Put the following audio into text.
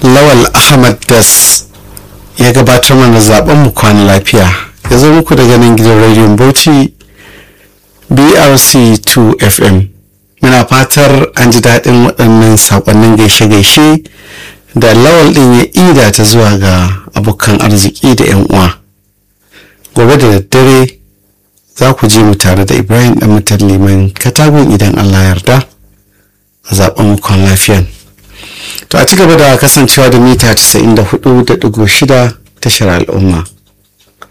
Lawal Ahmad Das ya gabatar mana zaben mu kwana lafiya. Ya zo muku daga nan gidan rediyon Bauchi BRC 2 FM. Muna fatar an ji daɗin waɗannan saƙonnin gaishe-gaishe da Lawal ɗin ya ida ta zuwa ga abokan arziki da 'yan uwa. Gobe da daddare za ku ji mu tare da Ibrahim ɗan mutan liman Katagun idan Allah yarda a zaben mu kwana lafiyan. To a ci gaba da kasancewa da mita 94.6 tashar al'umma.